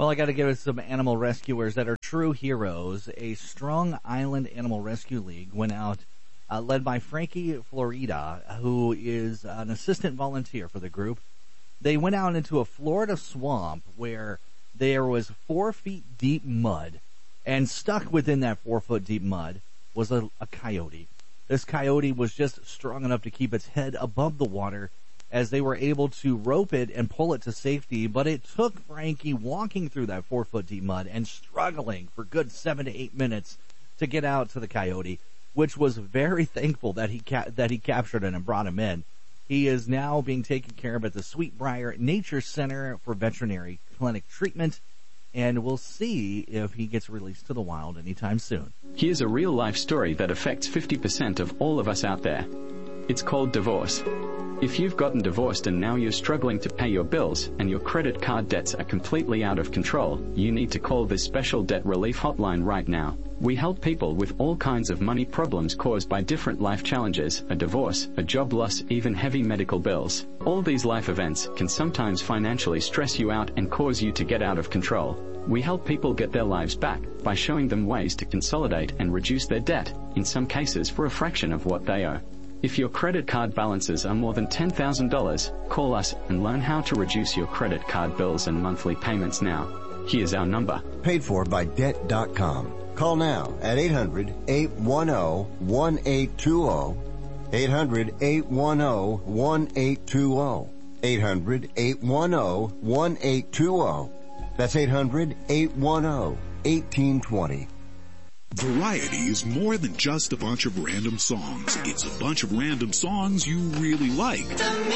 Well, I got to give it some animal rescuers that are true heroes. A Strong Island Animal Rescue League went out, led by Frankie Florida, who is an assistant volunteer for the group. They went out into a Florida swamp where there was 4 feet deep mud, and stuck within that 4 foot deep mud was a coyote. This coyote was just strong enough to keep its head above the water as they were able to rope it and pull it to safety, but it took Frankie walking through that 4 foot deep mud and struggling for good 7 to 8 minutes to get out to the coyote, which was very thankful that he captured it and brought him in. He is now being taken care of at the Sweetbriar Nature Center for Veterinary Clinic treatment, and we'll see if he gets released to the wild anytime soon. Here's a real-life story that affects 50% of all of us out there. It's called divorce. If you've gotten divorced and now you're struggling to pay your bills and your credit card debts are completely out of control, you need to call this special debt relief hotline right now. We help people with all kinds of money problems caused by different life challenges, a divorce, a job loss, even heavy medical bills. All these life events can sometimes financially stress you out and cause you to get out of control. We help people get their lives back by showing them ways to consolidate and reduce their debt, in some cases for a fraction of what they owe. If your credit card balances are more than $10,000, call us and learn how to reduce your credit card bills and monthly payments now. Here's our number. Paid for by Debt.com. Call now at 800-810-1820. 800-810-1820. 800-810-1820. That's 800-810-1820. Variety is more than just a bunch of random songs. It's a bunch of random songs you really like.